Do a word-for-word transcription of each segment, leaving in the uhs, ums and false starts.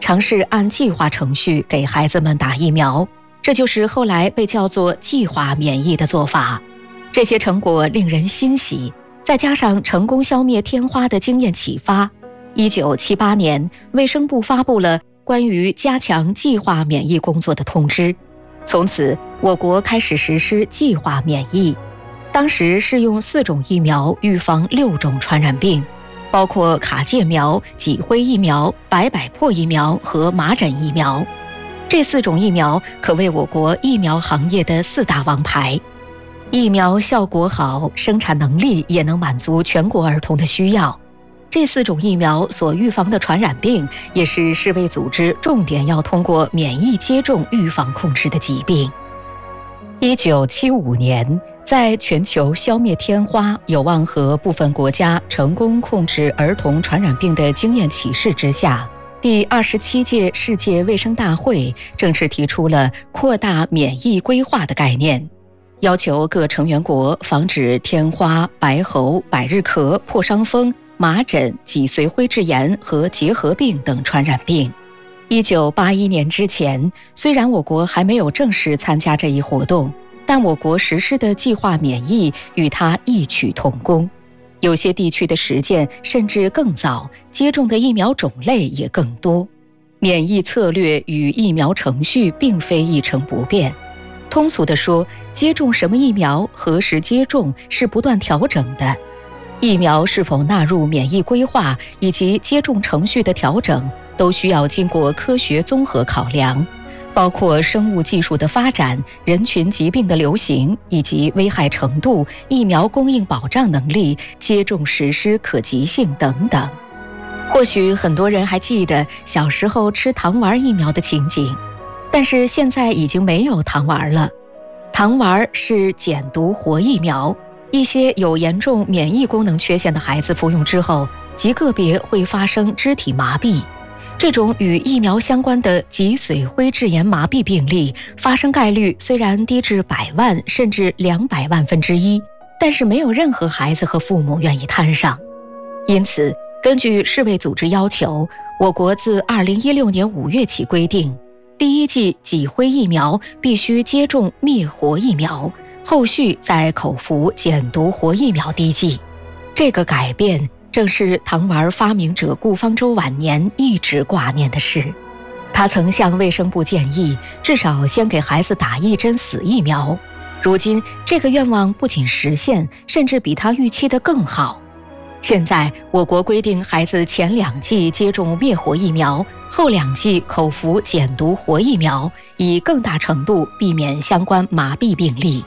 尝试按计划程序给孩子们打疫苗，这就是后来被叫做计划免疫的做法。这些成果令人欣喜，再加上成功消灭天花的经验启发，一九七八年，卫生部发布了关于加强计划免疫工作的通知。从此，我国开始实施计划免疫。当时是用四种疫苗预防六种传染病，包括卡介苗、脊灰疫苗、白百破疫苗和麻疹疫苗。这四种疫苗可谓我国疫苗行业的四大王牌。疫苗效果好，生产能力也能满足全国儿童的需要。这四种疫苗所预防的传染病，也是世卫组织重点要通过免疫接种预防控制的疾病。一九七五年，在全球消灭天花有望和部分国家成功控制儿童传染病的经验启示之下，第二十七届世界卫生大会正式提出了扩大免疫规划的概念，要求各成员国防止天花、白喉、百日咳、破伤风、麻疹、脊髓灰质炎和结核病等传染病。一九八一年之前，虽然我国还没有正式参加这一活动，但我国实施的计划免疫与它异曲同工。有些地区的实践甚至更早，接种的疫苗种类也更多。免疫策略与疫苗程序并非一成不变。通俗地说，接种什么疫苗、何时接种是不断调整的。疫苗是否纳入免疫规划以及接种程序的调整，都需要经过科学综合考量，包括生物技术的发展、人群疾病的流行以及危害程度、疫苗供应保障能力、接种实施可及性等等。或许很多人还记得小时候吃糖丸疫苗的情景，但是现在已经没有糖丸了。糖丸是减毒活疫苗，一些有严重免疫功能缺陷的孩子服用之后，极个别会发生肢体麻痹。这种与疫苗相关的脊髓灰质炎麻痹病例发生概率虽然低至百万甚至两百万分之一，但是没有任何孩子和父母愿意摊上。因此，根据世卫组织要求，我国自二零一六年五月起规定，第一剂脊灰疫苗必须接种灭活疫苗，后续再口服减毒活疫苗滴剂。这个改变正是糖丸发明者顾方舟晚年一直挂念的事。他曾向卫生部建议，至少先给孩子打一针死疫苗。如今，这个愿望不仅实现，甚至比他预期的更好。现在，我国规定孩子前两剂接种灭活疫苗，后两剂口服减毒活疫苗，以更大程度避免相关麻痹病例。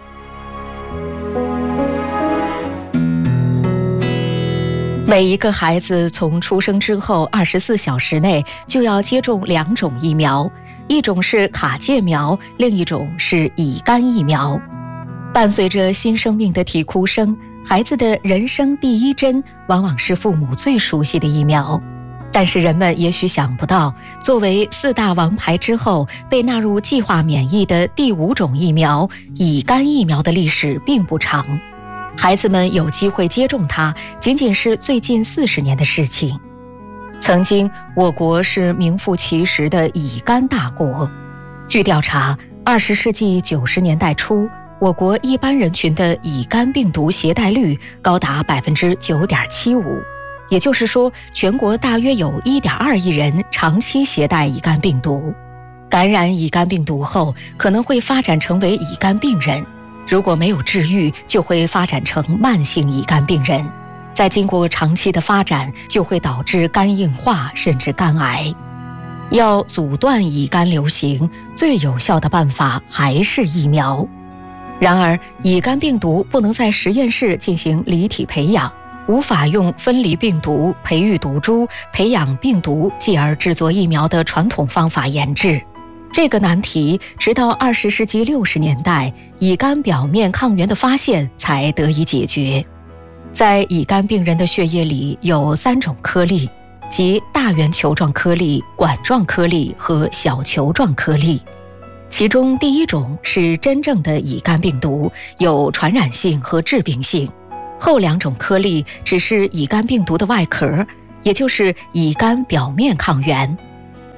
每一个孩子从出生之后二十四小时内就要接种两种疫苗，一种是卡介苗，另一种是乙肝疫苗。伴随着新生命的啼哭声，孩子的人生第一针往往是父母最熟悉的疫苗。但是人们也许想不到，作为四大王牌之后被纳入计划免疫的第五种疫苗乙肝疫苗的历史并不长。孩子们有机会接种它，仅仅是最近四十年的事情。曾经，我国是名副其实的乙肝大国。据调查，二十世纪九十年代初，我国一般人群的乙肝病毒携带率高达百分之九点七五，也就是说，全国大约有一点二亿人长期携带乙肝病毒。感染乙肝病毒后，可能会发展成为乙肝病人。如果没有治愈，就会发展成慢性乙肝病人，再经过长期的发展，就会导致肝硬化甚至肝癌。要阻断乙肝流行，最有效的办法还是疫苗。然而，乙肝病毒不能在实验室进行离体培养，无法用分离病毒、培育毒株、培养病毒继而制作疫苗的传统方法研制。这个难题直到二十世纪六十年代，乙肝表面抗原的发现才得以解决。在乙肝病人的血液里有三种颗粒，即大圆球状颗粒、管状颗粒和小球状颗粒。其中第一种是真正的乙肝病毒，有传染性和致病性；后两种颗粒只是乙肝病毒的外壳，也就是乙肝表面抗原。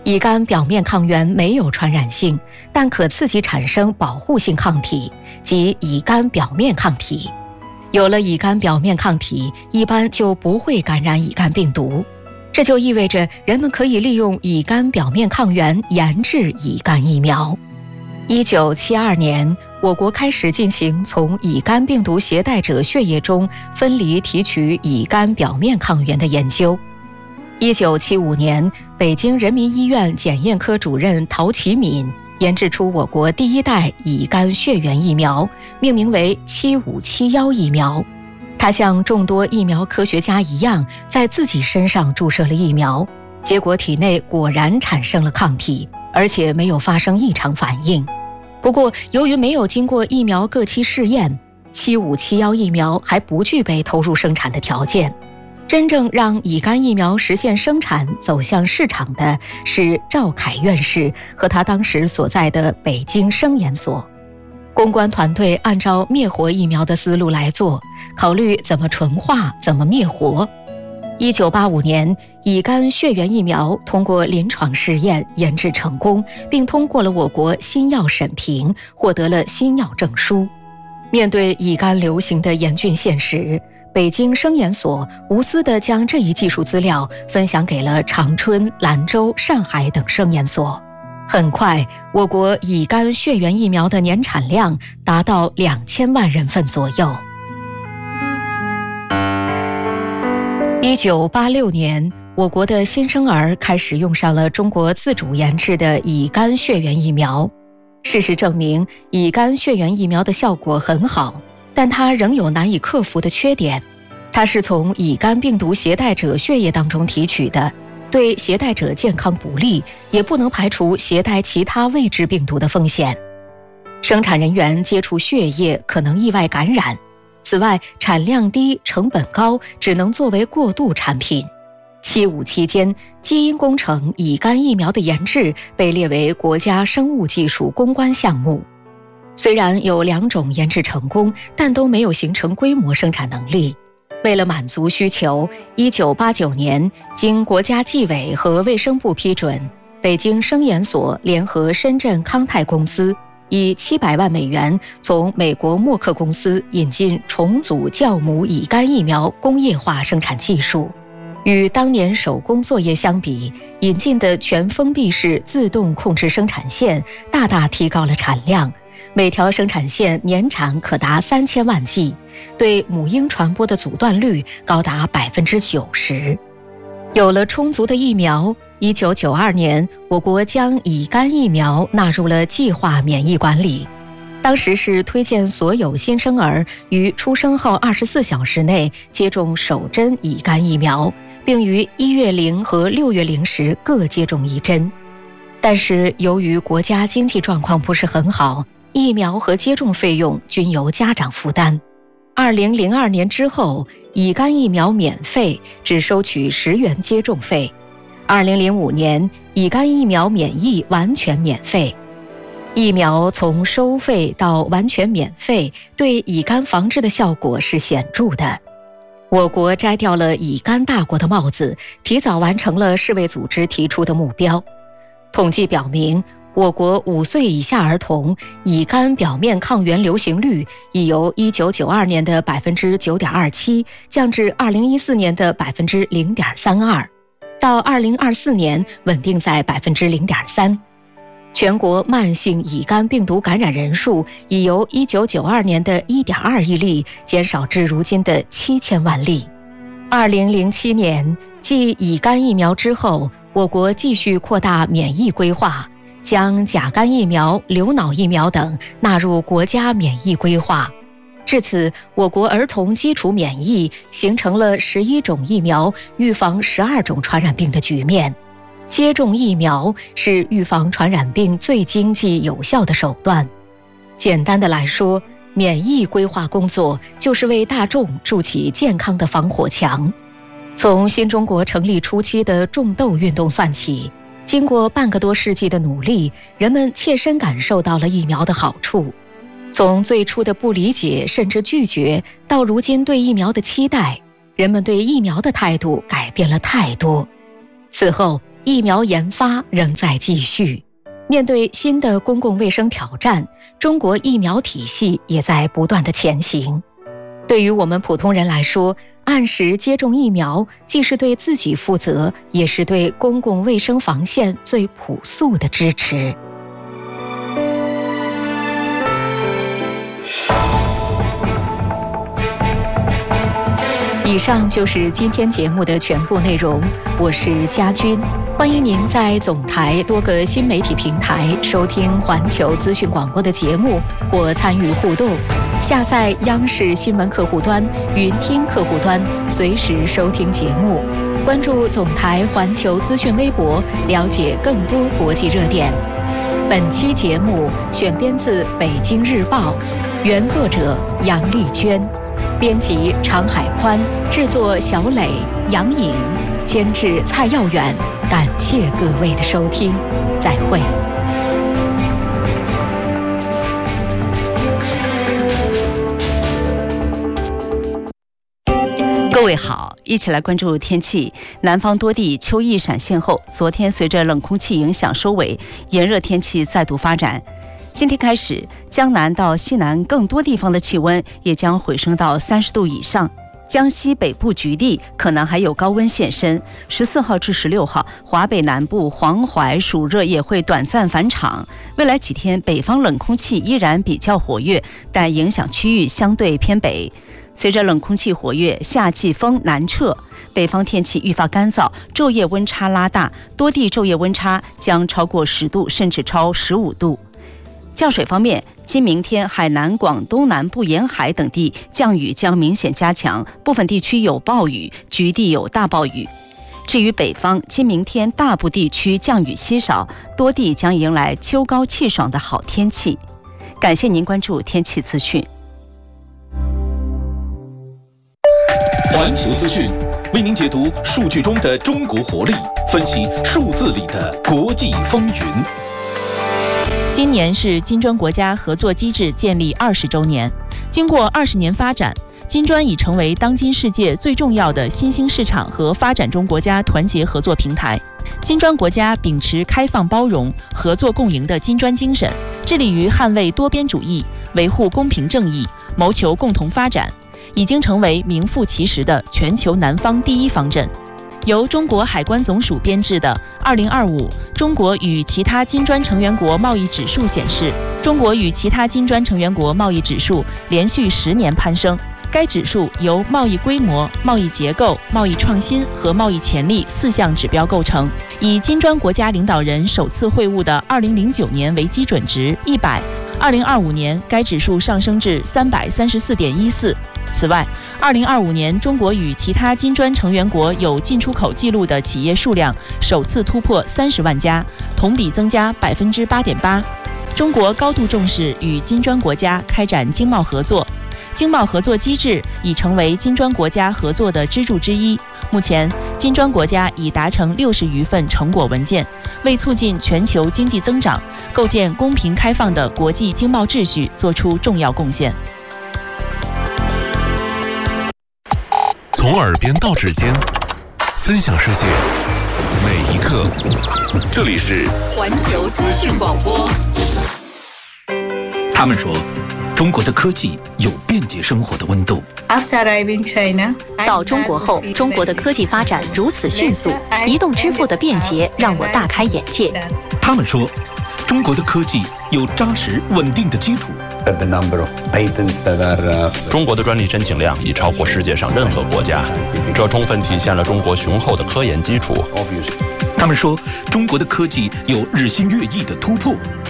乙肝表面抗原没有传染性，但可刺激产生保护性抗体，即乙肝表面抗体。有了乙肝表面抗体，一般就不会感染乙肝病毒。这就意味着人们可以利用乙肝表面抗原研制乙肝疫苗。一九七二年，我国开始进行从乙肝病毒携带者血液中分离提取乙肝表面抗原的研究。一九七五年，北京人民医院检验科主任陶其敏研制出我国第一代乙肝血源疫苗，命名为七五七一疫苗。他像众多疫苗科学家一样，在自己身上注射了疫苗，结果体内果然产生了抗体，而且没有发生异常反应。不过，由于没有经过疫苗各期试验，七五七一疫苗还不具备投入生产的条件。真正让乙肝疫苗实现生产走向市场的是赵凯院士和他当时所在的北京生研所。公关团队按照灭活疫苗的思路来做，考虑怎么纯化，怎么灭活。一九八五年，乙肝血源疫苗通过临床试验研制成功，并通过了我国新药审评，获得了新药证书。面对乙肝流行的严峻现实，北京生研所无私地将这一技术资料分享给了长春、兰州、上海等生研所。很快，我国乙肝血源疫苗的年产量达到两千万人份左右。一九八六年，我国的新生儿开始用上了中国自主研制的乙肝血源疫苗。事实证明，乙肝血源疫苗的效果很好，但它仍有难以克服的缺点。它是从乙肝病毒携带者血液当中提取的，对携带者健康不利，也不能排除携带其他未知病毒的风险。生产人员接触血液可能意外感染。此外，产量低、成本高，只能作为过渡产品。七五期间，基因工程乙肝疫苗的研制被列为国家生物技术攻关项目。虽然有两种研制成功，但都没有形成规模生产能力。为了满足需求，一九八九年，经国家纪委和卫生部批准，北京生研所联合深圳康泰公司，以七百万美元从美国默克公司引进重组酵母乙肝疫苗工业化生产技术。与当年手工作业相比，引进的全封闭式自动控制生产线大大提高了产量，每条生产线年产可达三千万剂，对母婴传播的阻断率高达百分之九十。有了充足的疫苗，一九九二年，我国将乙肝疫苗纳入了计划免疫管理。当时是推荐所有新生儿于出生后二十四小时内接种首针乙肝疫苗，并于一月零和六月零时各接种一针。但是由于国家经济状况不是很好，疫苗和接种费用均由家长负担。二零零二年之后，乙肝疫苗免费，只收取十元接种费。二零零五年，乙肝疫苗免疫完全免费。疫苗从收费到完全免费，对乙肝防治的效果是显著的。我国摘掉了乙肝大国的帽子，提早完成了世卫组织提出的目标。统计表明，我国五岁以下儿童乙肝表面抗原流行率已由一九九二年的百分之九点二七降至二零一四年的百分之零点三二，到二零二四年稳定在百分之零点三。全国慢性乙肝病毒感染人数已由一九九二年的一点二亿例减少至如今的七千万例。二零零七年，继乙肝疫苗之后，我国继续扩大免疫规划，将甲肝疫苗、流脑疫苗等纳入国家免疫规划。至此，我国儿童基础免疫形成了十一种疫苗预防十二种传染病的局面。接种疫苗是预防传染病最经济有效的手段。简单的来说，免疫规划工作就是为大众筑起健康的防火墙。从新中国成立初期的种痘运动算起，经过半个多世纪的努力，人们切身感受到了疫苗的好处。从最初的不理解甚至拒绝，到如今对疫苗的期待，人们对疫苗的态度改变了太多。此后， 疫苗研发仍在继续。面对新的公共卫生挑战，中国疫苗体系也在不断的前行。对于我们普通人来说，按时接种疫苗既是对自己负责，也是对公共卫生防线最朴素的支持。以上就是今天节目的全部内容，我是佳君，欢迎您在总台多个新媒体平台收听环球资讯广播的节目或参与互动，下载央视新闻客户端、云听客户端，随时收听节目。关注总台环球资讯微博，了解更多国际热点。本期节目选编自《北京日报》，原作者杨丽娟。编辑常海宽，制作小磊、杨颖，监制蔡耀远。感谢各位的收听，再会。 各位好，一起来关注天气。南方多地秋意闪现后，昨天随着冷空气影响收尾，炎热天气再度发展。今天开始，江南到西南更多地方的气温也将回升到三十度以上，江西北部局地可能还有高温现身。十四号至十六号，华北南部黄淮暑热也会短暂返场。未来几天，北方冷空气依然比较活跃，但影响区域相对偏北。随着冷空气活跃，夏季风南撤，北方天气愈发干燥，昼夜温差拉大，多地昼夜温差将超过十度，甚至超十五度。降水方面，今明天海南、广东南部沿海等地降雨将明显加强，部分地区有暴雨，局地有大暴雨。至于北方，今明天大部地区降雨稀少，多地将迎来秋高气爽的好天气。感谢您关注天气资讯。 环球资讯为您解读数据中的中国活力，分析数字里的国际风云。 今年是金砖国家合作机制建立二十周年，经过二十年发展，金砖已成为当今世界最重要的新兴市场和发展中国家团结合作平台。金砖国家秉持开放包容、合作共赢的金砖精神，致力于捍卫多边主义，维护公平正义，谋求共同发展，已经成为名副其实的全球南方第一方阵。由中国海关总署编制的二零二五中国与其他金砖成员国贸易指数显示，中国与其他金砖成员国贸易指数连续十年攀升。该指数由贸易规模、贸易结构、贸易创新和贸易潜力四项指标构成，以金砖国家领导人首次会晤的二零零九年为基准值一百，二零二五年该指数上升至三百三十四点一四。此外，二零二五年中国与其他金砖成员国有进出口记录的企业数量首次突破三十万家，同比增加百分之八点八。中国高度重视与金砖国家开展经贸合作，经贸合作机制已成为金砖国家合作的支柱之一。目前，金砖国家已达成六十余份成果文件，为促进全球经济增长、构建公平开放的国际经贸秩序做出重要贡献。 从耳边到指尖，分享世界每一刻。这里是环球资讯广播。 他们说，中国的科技有便捷生活的温度。 到中国后，中国的科技发展如此迅速，移动支付的便捷让我大开眼界。 他们说，中国的科技有扎实稳定的基础。 中国的专利申请量已超过世界上任何国家，这充分体现了中国雄厚的科研基础。 他们说，中国的科技有日新月异的突破。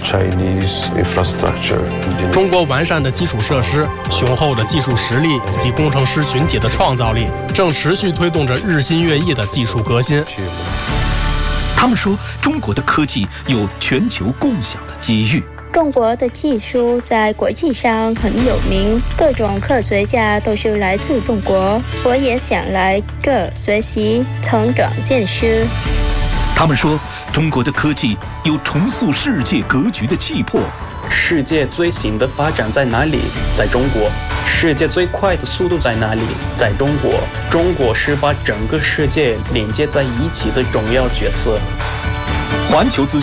中国完善的基础设施、雄厚的技术实力以及工程师群体的创造力，正持续推动着日新月异的技术革新。 他们说，中国的科技有全球共享的机遇。 中国的技术在国际上很有名，各种科学家都是来自中国，我也想来这学习、成长见识。 他们说，中国的科技有重塑世界格局的气魄。 世界最新的发展在哪里？在中国。世界最快的速度在哪里？在中国。中国是把整个世界连接在一起的重要角色。 环球资讯。